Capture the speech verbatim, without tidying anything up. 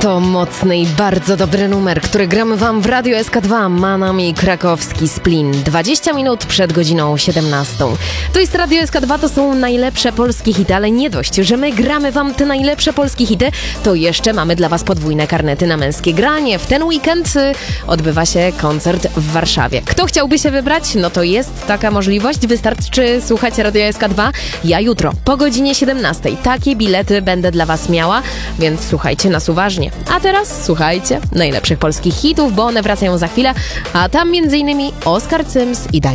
To mocny i bardzo dobry numer, który gramy wam w Radio S K dwa. Ma nami krakowski Splin. dwadzieścia minut przed godziną siedemnastą. To jest Radio S K dwa, to są najlepsze polskie hity, ale nie dość, że my gramy wam te najlepsze polskie hity, to jeszcze mamy dla was podwójne karnety na męskie granie. W ten weekend y, odbywa się koncert w Warszawie. Kto chciałby się wybrać? No to jest taka możliwość. Wystarczy słuchać Radio S K dwa. Ja jutro po godzinie siedemnastej takie bilety będę dla was miała, więc słuchajcie nas uważnie. A teraz słuchajcie najlepszych polskich hitów, bo one wracają za chwilę, a tam między innymi Oskar Cyms i Daj